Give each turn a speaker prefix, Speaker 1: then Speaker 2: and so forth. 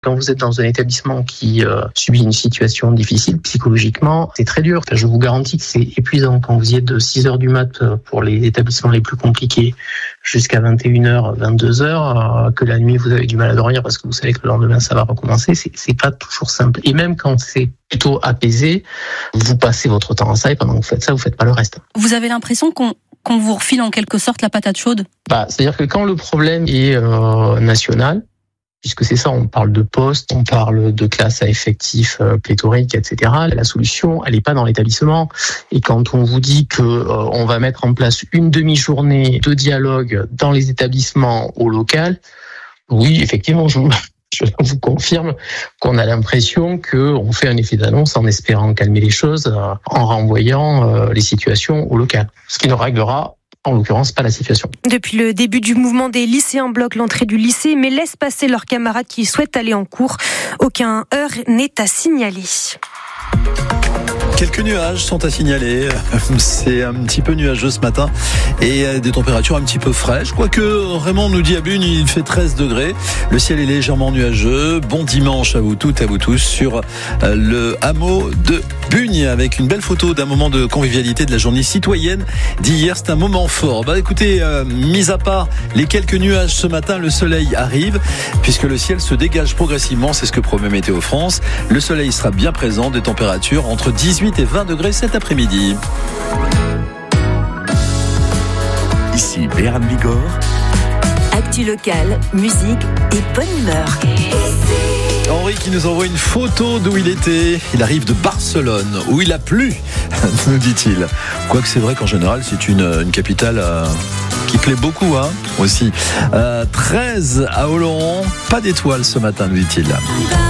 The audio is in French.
Speaker 1: Quand vous êtes dans un établissement qui subit une situation difficile psychologiquement, c'est très dur. Enfin, je vous garantis que c'est épuisant quand vous y êtes de 6h du mat pour les établissements les plus compliqués jusqu'à 21h, 22h, que la nuit vous avez du mal à dormir parce que vous savez que le lendemain ça va recommencer. C'est pas toujours simple. Et même quand c'est plutôt apaisé, vous passez votre temps à ça et pendant que vous faites ça, vous faites pas le reste.
Speaker 2: Vous avez l'impression qu'on vous refile en quelque sorte la patate chaude ?
Speaker 1: C'est-à-dire que quand le problème est national, puisque c'est ça, on parle de postes, on parle de classes à effectifs pléthoriques, etc. La solution, elle n'est pas dans l'établissement. Et quand on vous dit que on va mettre en place une demi-journée de dialogue dans les établissements au local, oui, effectivement, je vous confirme qu'on a l'impression qu'on fait un effet d'annonce en espérant calmer les choses, en renvoyant les situations au local. Ce qui ne réglera en l'occurrence pas la situation.
Speaker 3: Depuis le début du mouvement, des lycéens bloquent l'entrée du lycée, mais laissent passer leurs camarades qui souhaitent aller en cours. Aucun heurt n'est à signaler.
Speaker 4: Quelques nuages sont à signaler. C'est un petit peu nuageux ce matin et des températures un petit peu fraîches. Quoique Raymond nous dit à Bugnes, il fait 13 degrés. Le ciel est légèrement nuageux. Bon dimanche à vous toutes et à vous tous sur le hameau de Bugnes avec une belle photo d'un moment de convivialité de la journée citoyenne d'hier. C'est un moment fort. Écoutez, mis à part les quelques nuages ce matin, le soleil arrive puisque le ciel se dégage progressivement. C'est ce que promet Météo France. Le soleil sera bien présent, des températures entre 18 et 20 degrés cet après-midi.
Speaker 5: Ici Béarn Bigorre.
Speaker 6: Actu locale, musique et bonne humeur.
Speaker 4: Henri qui nous envoie une photo d'où il était. Il arrive de Barcelone, où il a plu, nous dit-il. Quoique c'est vrai qu'en général, c'est une capitale qui plaît beaucoup, aussi. 13 à Oloron, pas d'étoiles ce matin, nous dit-il.